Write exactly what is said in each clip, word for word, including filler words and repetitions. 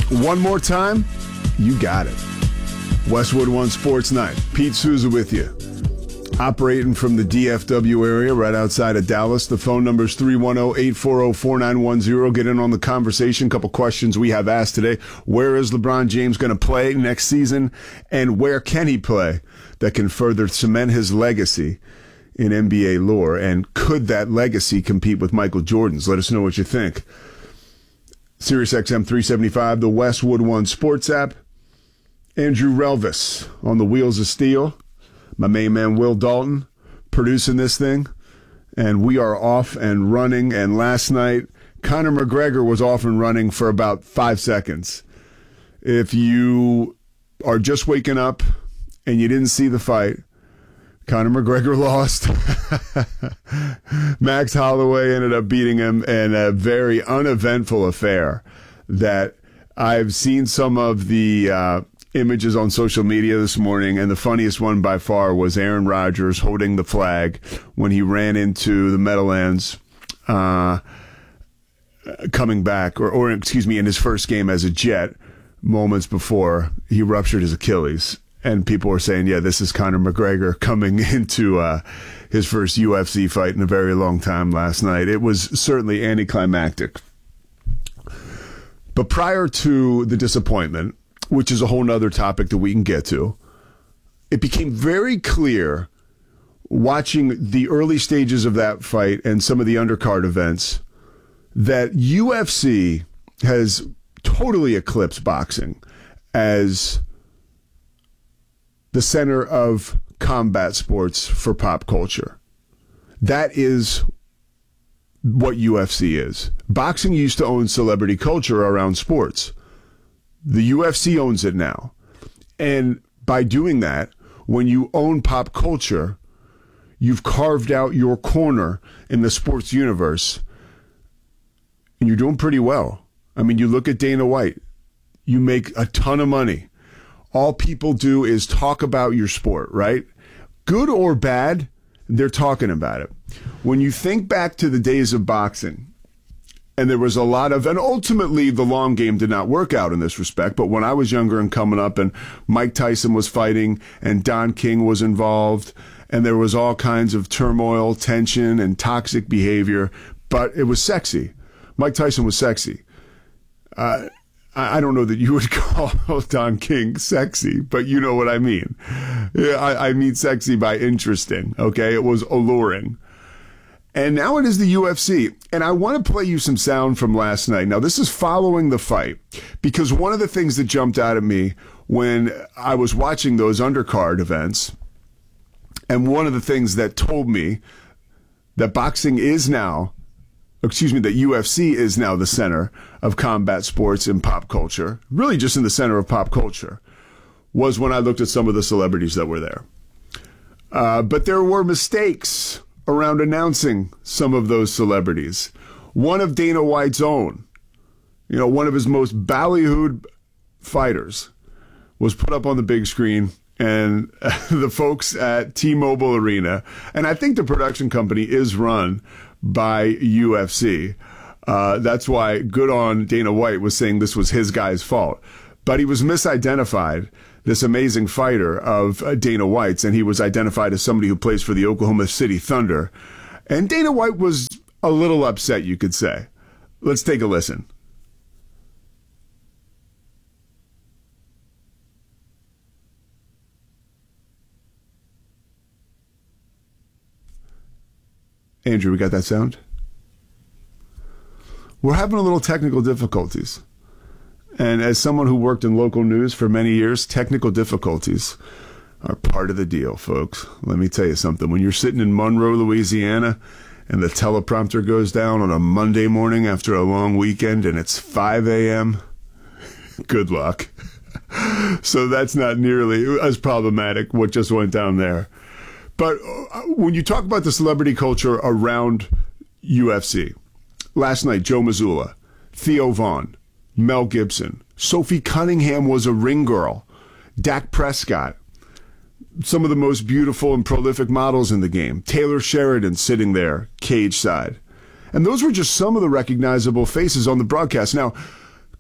One more time, you got it. Westwood One Sports Night. Pete Souza with you. Operating from the D F W area right outside of Dallas. The phone number is three one zero, eight four zero, four nine one zero. Get in on the conversation. Couple questions we have asked today. Where is LeBron James going to play next season? And where can he play that can further cement his legacy in N B A lore? And could that legacy compete with Michael Jordan's? Let us know what you think. SiriusXM three seventy-five, the Westwood One Sports app. Andrew Relvis on the wheels of steel. My main man, Will Dalton, producing this thing. And we are off and running. And last night, Conor McGregor was off and running for about five seconds. If you are just waking up and you didn't see the fight, Conor McGregor lost. Max Holloway ended up beating him in a very uneventful affair that I've seen some of the uh, images on social media this morning, and the funniest one by far was Aaron Rodgers holding the flag when he ran into the Meadowlands uh, coming back, or, or excuse me, in his first game as a Jet moments before he ruptured his Achilles. And people were saying, yeah, this is Conor McGregor coming into uh, his first U F C fight in a very long time last night. It was certainly anticlimactic. But prior to the disappointment, which is a whole nother topic that we can get to, it became very clear watching the early stages of that fight and some of the undercard events that U F C has totally eclipsed boxing as the center of combat sports for pop culture. That is what U F C is. Boxing used to own celebrity culture around sports. The U F C owns it now. And by doing that, when you own pop culture, you've carved out your corner in the sports universe. And you're doing pretty well. I mean, you look at Dana White. You make a ton of money. All people do is talk about your sport, right? Good or bad, they're talking about it. When you think back to the days of boxing, and there was a lot of, and ultimately the long game did not work out in this respect, but when I was younger and coming up and Mike Tyson was fighting and Don King was involved and there was all kinds of turmoil, tension, and toxic behavior, but it was sexy. Mike Tyson was sexy. Uh, I don't know that you would call Don King sexy, but you know what I mean. I, I mean sexy by interesting, okay? It was alluring. And now it is the U F C. And I want to play you some sound from last night. Now, this is following the fight, because one of the things that jumped out at me when I was watching those undercard events, and one of the things that told me that boxing is now, excuse me, that U F C is now the center of combat sports and pop culture, really just in the center of pop culture, was when I looked at some of the celebrities that were there. Uh, but there were mistakes around announcing some of those celebrities. One of Dana White's own, you know, one of his most ballyhooed fighters was put up on the big screen, and the folks at T-Mobile Arena, and I think the production company is run by U F C. Uh, that's why good on Dana White was saying this was his guy's fault. But he was misidentified, this amazing fighter of uh, Dana White's, and he was identified as somebody who plays for the Oklahoma City Thunder. And Dana White was a little upset, you could say. Let's take a listen. Andrew, we got that sound? We're having a little technical difficulties. And as someone who worked in local news for many years, technical difficulties are part of the deal, folks. Let me tell you something. When you're sitting in Monroe, Louisiana, and the teleprompter goes down on a Monday morning after a long weekend and it's five a.m., good luck. So that's not nearly as problematic, what just went down there. But when you talk about the celebrity culture around U F C, last night, Joe Mazzulla, Theo Vaughn, Mel Gibson, Sophie Cunningham was a ring girl, Dak Prescott, some of the most beautiful and prolific models in the game, Taylor Sheridan sitting there, cage side. And those were just some of the recognizable faces on the broadcast. Now,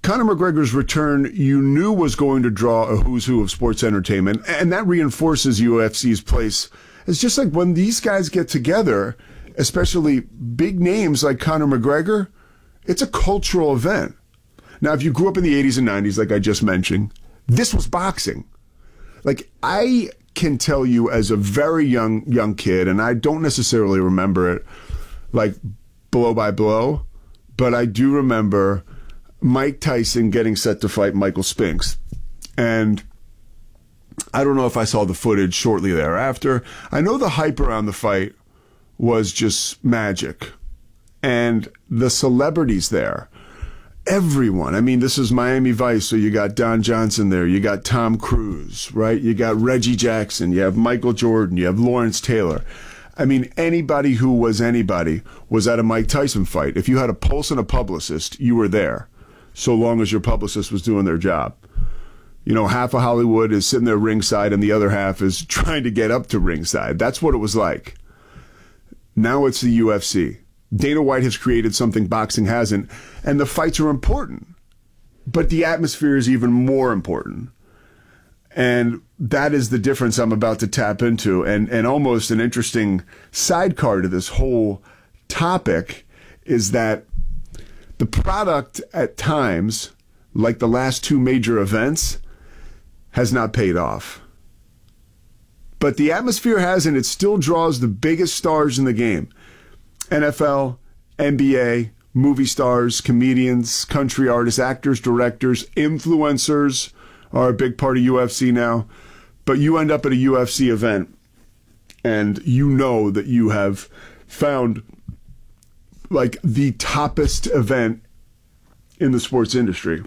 Conor McGregor's return, you knew was going to draw a who's who of sports entertainment, and that reinforces U F C's place. It's just like when these guys get together, especially big names like Conor McGregor, it's a cultural event. Now, if you grew up in the eighties and nineties, like I just mentioned, this was boxing. Like, I can tell you as a very young young kid, and I don't necessarily remember it like blow by blow, but I do remember Mike Tyson getting set to fight Michael Spinks. And I don't know if I saw the footage shortly thereafter. I know the hype around the fight was just magic. And the celebrities there, everyone. I mean, this is Miami Vice, so you got Don Johnson there, you got Tom Cruise, right? You got Reggie Jackson, you have Michael Jordan, you have Lawrence Taylor. I mean, anybody who was anybody was at a Mike Tyson fight. If you had a pulse and a publicist, you were there, so long as your publicist was doing their job. You know, half of Hollywood is sitting there ringside and the other half is trying to get up to ringside. That's what it was like. Now it's the U F C. Dana White has created something boxing hasn't, and the fights are important. But the atmosphere is even more important. And that is the difference I'm about to tap into. And, and almost an interesting sidecar to this whole topic is that the product at times, like the last two major events, has not paid off. But the atmosphere has, and it still draws the biggest stars in the game. N F L, N B A, movie stars, comedians, country artists, actors, directors, influencers are a big part of U F C now. But you end up at a U F C event and you know that you have found like the toppest event in the sports industry.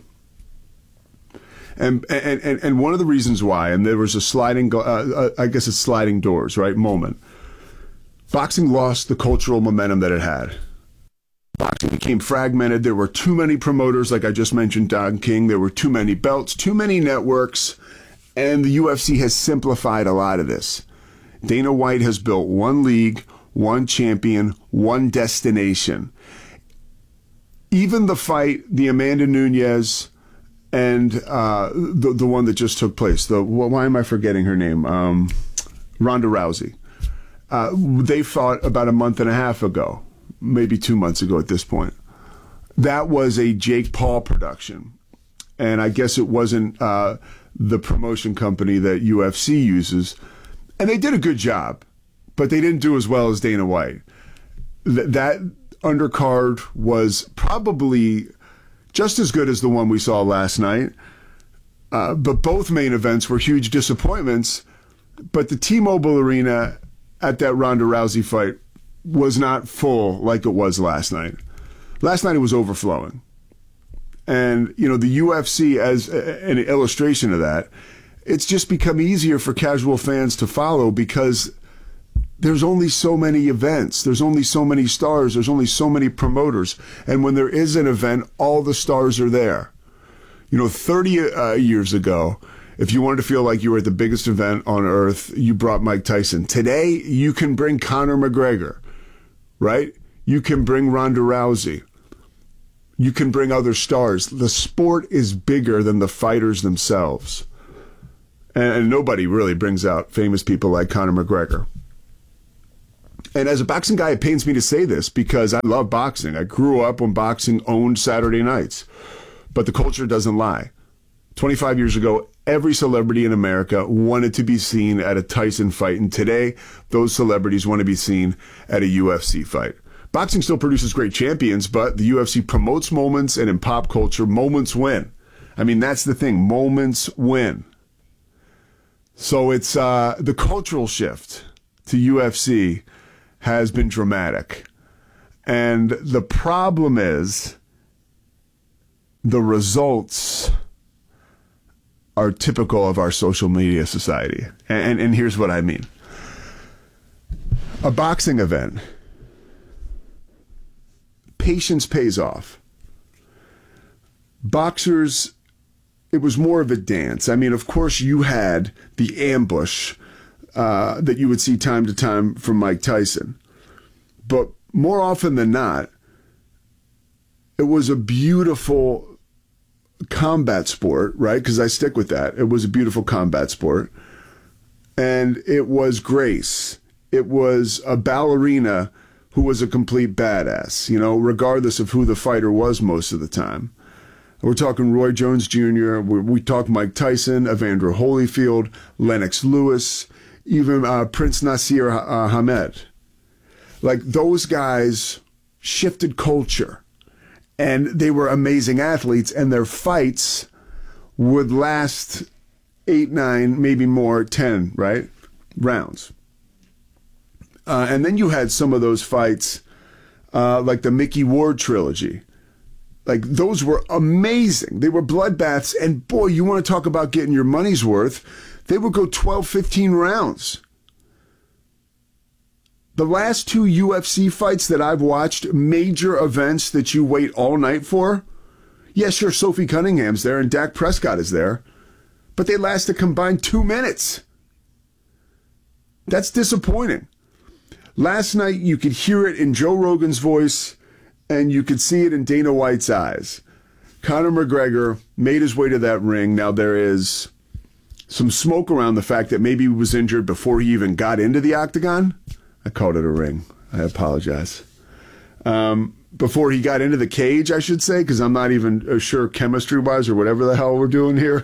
And, and, and, and one of the reasons why, and there was a sliding, uh, I guess it's sliding doors, right, moment. Boxing lost the cultural momentum that it had. Boxing became fragmented. There were too many promoters, like I just mentioned, Don King. There were too many belts, too many networks, and the U F C has simplified a lot of this. Dana White has built one league, one champion, one destination. Even the fight, the Amanda Nunes and uh, the the one that just took place, the why am I forgetting her name? Um, Ronda Rousey. Uh, they fought about a month and a half ago, maybe two months ago at this point. That was a Jake Paul production. And I guess it wasn't uh, the promotion company that U F C uses. And they did a good job, but they didn't do as well as Dana White. Th- that undercard was probably just as good as the one we saw last night. Uh, but both main events were huge disappointments. But the T-Mobile Arena at that Ronda Rousey fight was not full like it was last night. Last night it was overflowing. And, you know, the U F C, as an illustration of that, it's just become easier for casual fans to follow because there's only so many events. There's only so many stars. There's only so many promoters. And when there is an event, all the stars are there. You know, thirty uh, years ago, if you wanted to feel like you were at the biggest event on earth, you brought Mike Tyson. Today, you can bring Conor McGregor, right? You can bring Ronda Rousey. You can bring other stars. The sport is bigger than the fighters themselves. And, and nobody really brings out famous people like Conor McGregor. And as a boxing guy, it pains me to say this because I love boxing. I grew up when boxing owned Saturday nights. But the culture doesn't lie. twenty-five years ago, every celebrity in America wanted to be seen at a Tyson fight. And today, those celebrities want to be seen at a U F C fight. Boxing still produces great champions, but the U F C promotes moments, and in pop culture, moments win. I mean, that's the thing. Moments win. So it's uh, the cultural shift to U F C has been dramatic. And the problem is the results are typical of our social media society. And, and, and here's what I mean. A boxing event, patience pays off. Boxers, it was more of a dance. I mean, of course, you had the ambush uh, that you would see time to time from Mike Tyson. But more often than not, it was a beautiful combat sport, right? Because I stick with that. It was a beautiful combat sport. And it was Grace. It was a ballerina who was a complete badass, you know, regardless of who the fighter was most of the time. We're talking Roy Jones Junior We, we talk Mike Tyson, Evander Holyfield, Lennox Lewis, even uh, Prince Nasir uh, Hamed. Like, those guys shifted culture, and they were amazing athletes, and their fights would last eight, nine, maybe more, ten, right, rounds. Uh, and then you had some of those fights, uh, like the Mickey Ward trilogy. Like, those were amazing. They were bloodbaths, and boy, you want to talk about getting your money's worth. They would go twelve, fifteen rounds. The last two U F C fights that I've watched, major events that you wait all night for, yeah, sure, Sophie Cunningham's there and Dak Prescott is there, but they last a combined two minutes. That's disappointing. Last night, you could hear it in Joe Rogan's voice, and you could see it in Dana White's eyes. Conor McGregor made his way to that ring. Now, there is some smoke around the fact that maybe he was injured before he even got into the octagon. I called it a ring. I apologize. Um, before he got into the cage, I should say, because I'm not even sure chemistry-wise or whatever the hell we're doing here.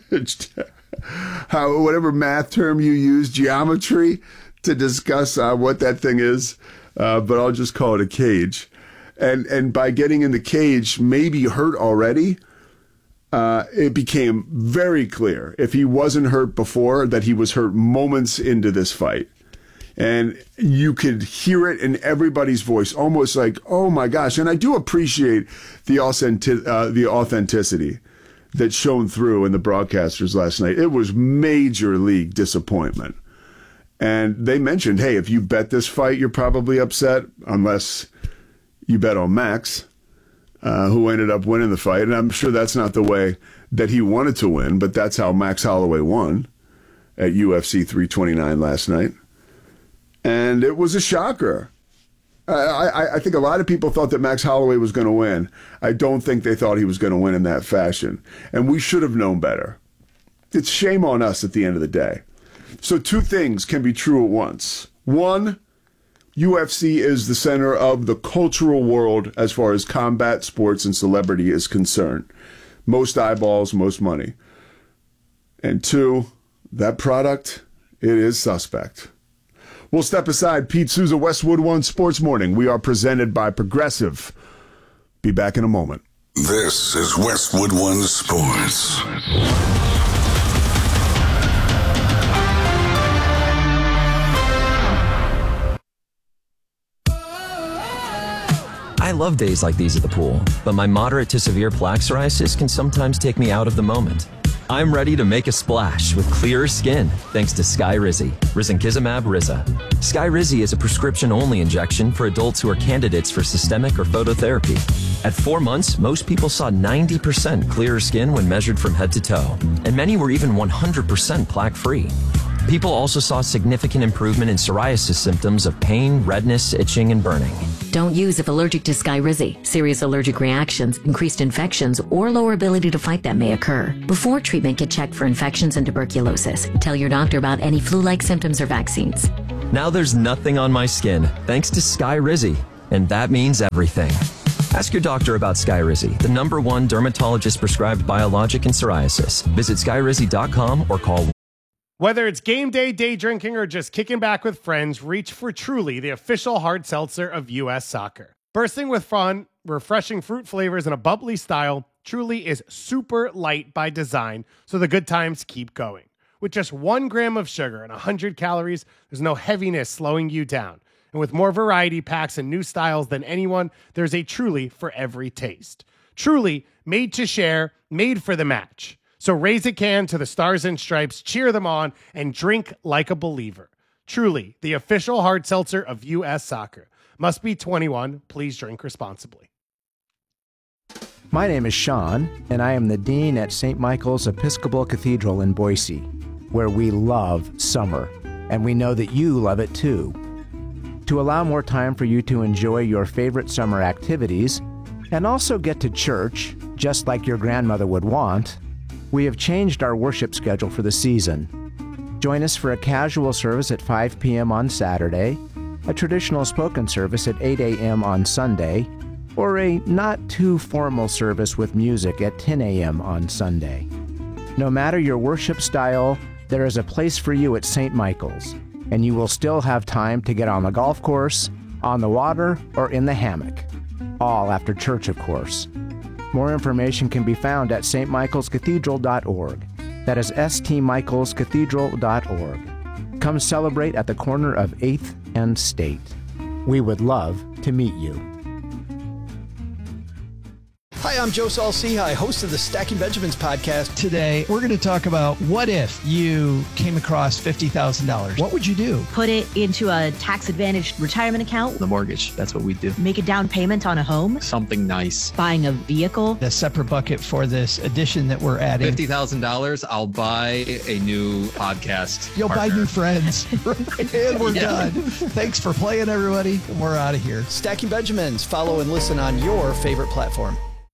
How, whatever math term you use, geometry, to discuss uh, what that thing is. Uh, but I'll just call it a cage. And and by getting in the cage, maybe hurt already, uh, it became very clear, if he wasn't hurt before, that he was hurt moments into this fight. And you could hear it in everybody's voice, almost like, oh my gosh. And I do appreciate the authentic, uh, the authenticity that shone through in the broadcasters last night. It was major league disappointment. And they mentioned, hey, if you bet this fight, you're probably upset, unless you bet on Max, uh, who ended up winning the fight. And I'm sure that's not the way that he wanted to win, but that's how Max Holloway won at U F C three twenty-nine last night. And it was a shocker. I, I, I think a lot of people thought that Max Holloway was going to win. I don't think they thought he was going to win in that fashion. And we should have known better. It's shame on us at the end of the day. So two things can be true at once. One, U F C is the center of the cultural world as far as combat sports and celebrity is concerned. Most eyeballs, most money. And two, that product, it is suspect. We'll step aside. Pete Souza, Westwood One Sports Morning. We are presented by Progressive. Be back in a moment. This is Westwood One Sports. I love days like these at the pool, but my moderate to severe plaque psoriasis can sometimes take me out of the moment. I'm ready to make a splash with clearer skin thanks to Skyrizi, risankizumab Riza. Skyrizi is a prescription-only injection for adults who are candidates for systemic or phototherapy. At four months, most people saw ninety percent clearer skin when measured from head to toe, and many were even one hundred percent plaque-free. People also saw significant improvement in psoriasis symptoms of pain, redness, itching, and burning. Don't use if allergic to Skyrizi. Serious allergic reactions, increased infections, or lower ability to fight them may occur. Before treatment, get checked for infections and tuberculosis. Tell your doctor about any flu-like symptoms or vaccines. Now there's nothing on my skin thanks to Skyrizi, and that means everything. Ask your doctor about Skyrizi, the number one dermatologist-prescribed biologic in psoriasis. Visit skyrizi dot com or call. Whether it's game day, day drinking, or just kicking back with friends, reach for Truly, the official hard seltzer of U S Soccer. Bursting with fun, refreshing fruit flavors, and a bubbly style, Truly is super light by design, so the good times keep going. With just one gram of sugar and one hundred calories, there's no heaviness slowing you down. And with more variety packs and new styles than anyone, there's a Truly for every taste. Truly, made to share, made for the match. So raise a can to the Stars and Stripes, cheer them on, and drink like a believer. Truly, the official hard seltzer of U S Soccer. Must be twenty-one. Please drink responsibly. My name is Sean, and I am the Dean at Saint Michael's Episcopal Cathedral in Boise, where we love summer, and we know that you love it too. To allow more time for you to enjoy your favorite summer activities, and also get to church, just like your grandmother would want, we have changed our worship schedule for the season. Join us for a casual service at five p.m. on Saturday, a traditional spoken service at eight a.m. on Sunday, or a not-too-formal service with music at ten a.m. on Sunday. No matter your worship style, there is a place for you at Saint Michael's, and you will still have time to get on the golf course, on the water, or in the hammock. All after church, of course. More information can be found at s t michaels cathedral dot org. That is s t michaels cathedral dot org. Come celebrate at the corner of eighth and State. We would love to meet you. Hi, I'm Joe Saul-Sehy, host of the Stacking Benjamins podcast. Today, we're going to talk about what if you came across fifty thousand dollars? What would you do? Put it into a tax-advantaged retirement account. The mortgage, that's what we do. Make a down payment on a home. Something nice. Buying a vehicle. A separate bucket for this addition that we're adding. fifty thousand dollars, I'll buy a new podcast You'll partner. buy new friends. And we're Yeah. done. Thanks for playing, everybody. We're out of here. Stacking Benjamins. Follow and listen on your favorite platform.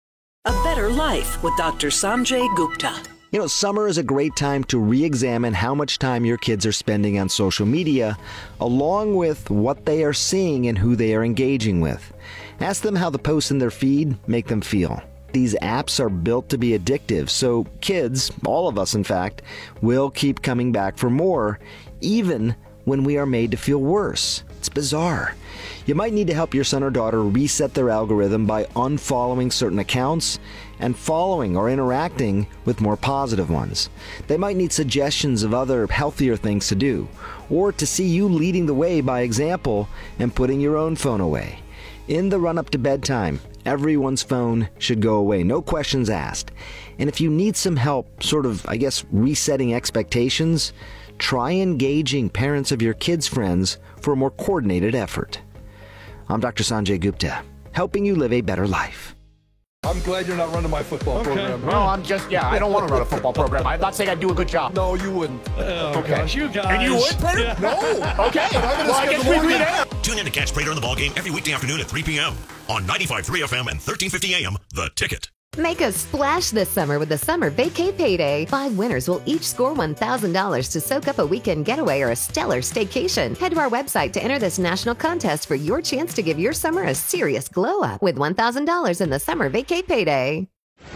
A Better Life with Doctor Sanjay Gupta. You know, summer is a great time to re-examine how much time your kids are spending on social media, along with what they are seeing and who they are engaging with. Ask them how the posts in their feed make them feel. These apps are built to be addictive, so kids, all of us in fact, will keep coming back for more, even when we are made to feel worse. It's bizarre. You might need to help your son or daughter reset their algorithm by unfollowing certain accounts and following or interacting with more positive ones. They might need suggestions of other healthier things to do, or to see you leading the way by example and putting your own phone away. In the run-up to bedtime, everyone's phone should go away, no questions asked. And if you need some help, sort of, I guess, resetting expectations, try engaging parents of your kids' friends for a more coordinated effort. I'm Doctor Sanjay Gupta, helping you live a better life. I'm glad you're not running my football okay. program. No, I'm just, yeah, I don't want to run a football program. I'm not saying I do a good job. No, you wouldn't. Oh, okay. Gosh, you guys. And you would, Prater? Yeah. No. Okay. Well, I guess we agree there. Tune in to catch Prater in the Ballgame every weekday afternoon at three p.m. on ninety-five point three F M and thirteen fifty A M, The Ticket. Make a splash this summer with the Summer Vacay Payday. Five winners will each score one thousand dollars to soak up a weekend getaway or a stellar staycation. Head to our website to enter this national contest for your chance to give your summer a serious glow-up with one thousand dollars in the Summer Vacay Payday.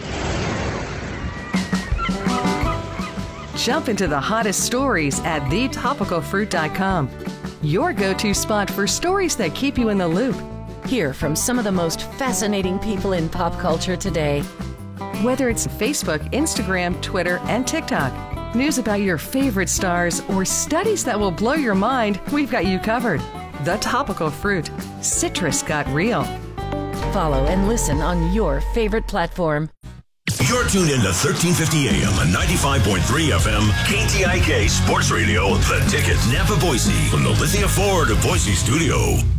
Jump into the hottest stories at the topical fruit dot com. Your go-to spot for stories that keep you in the loop. Hear from some of the most fascinating people in pop culture today. Whether it's Facebook, Instagram, Twitter, and TikTok, news about your favorite stars, or studies that will blow your mind, we've got you covered. The Topical Fruit. Citrus got real. Follow and listen on your favorite platform. You're tuned in to thirteen fifty A M and ninety-five point three F M, K T I K Sports Radio, The Ticket, Napa, Boise, from the Lithia Ford of Boise studio.